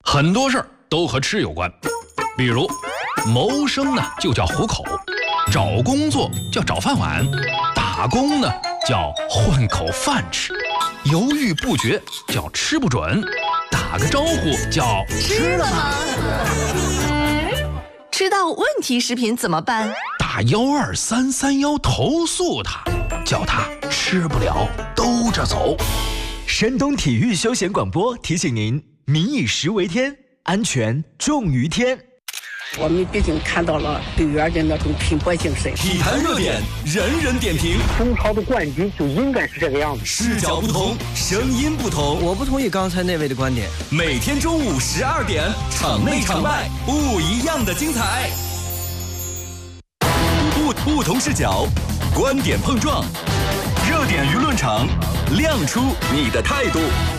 很多事儿都和吃有关，比如谋生呢就叫糊口，找工作叫找饭碗，打工呢叫混口饭吃，犹豫不决叫吃不准，打个招呼叫吃了吗？吃到问题食品怎么办？ 打12331投诉他，叫他吃不了兜着走。 山东体育休闲广播提醒您：民以食为天，安全重于天。 我们毕竟看到了队员的那种拼搏精神。 体坛热点，人人点评。 中超的冠军就应该是这个样子。 视角不同，声音不同。 我不同意刚才那位的观点。 每天中午12点，场内场外不一样的精彩。不同视角，观点碰撞，热点舆论场，亮出你的态度。